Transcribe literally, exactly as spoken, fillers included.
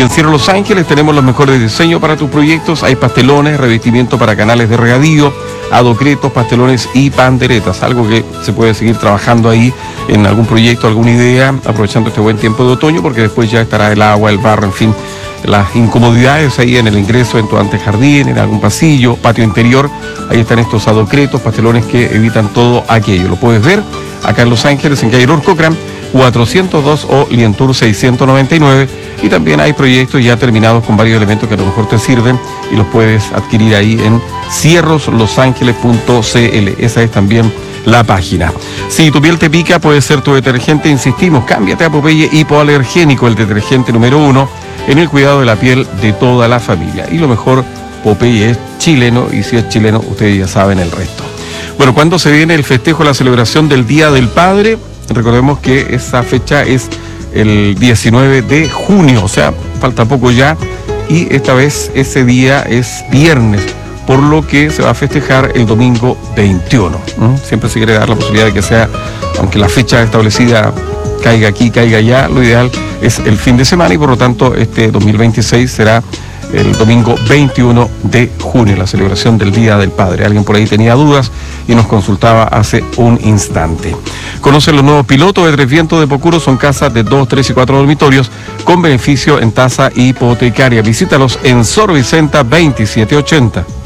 en Cierro Los Ángeles tenemos los mejores diseños para tus proyectos. Hay pastelones, revestimiento para canales de regadío, adocretos, pastelones y panderetas. Algo que se puede seguir trabajando ahí en algún proyecto, alguna idea, aprovechando este buen tiempo de otoño, porque después ya estará el agua, el barro, en fin, las incomodidades ahí en el ingreso, en tu antejardín, en algún pasillo, patio interior. Ahí están estos adocretos, pastelones que evitan todo aquello. Lo puedes ver acá en Los Ángeles, en calle Lord Cochran, cuatrocientos dos o Lientour seiscientos noventa y nueve. Y también hay proyectos ya terminados con varios elementos que a lo mejor te sirven y los puedes adquirir ahí en cierros los ángeles punto c l. Esa es también la página. Si tu piel te pica, puede ser tu detergente. Insistimos, cámbiate a Popeye Hipoalergénico, el detergente número uno en el cuidado de la piel de toda la familia. Y lo mejor, Popeye es chileno, y si es chileno, ustedes ya saben el resto. Bueno, ¿cuándo se viene el festejo, la celebración del Día del Padre? Recordemos que esa fecha es el diecinueve de junio, o sea, falta poco ya, y esta vez ese día es viernes, por lo que se va a festejar el domingo veintiuno. ¿Mm? Siempre se quiere dar la posibilidad de que sea, aunque la fecha establecida caiga aquí, caiga allá, lo ideal es el fin de semana, y por lo tanto este dos mil veintiséis será el domingo veintiuno de junio, la celebración del Día del Padre. Alguien por ahí tenía dudas y nos consultaba hace un instante. Conocen los nuevos pilotos de Tres Vientos de Pocuro, son casas de dos, tres y cuatro dormitorios con beneficio en tasa hipotecaria. Visítalos en Sor Vicenta veintisiete ochenta.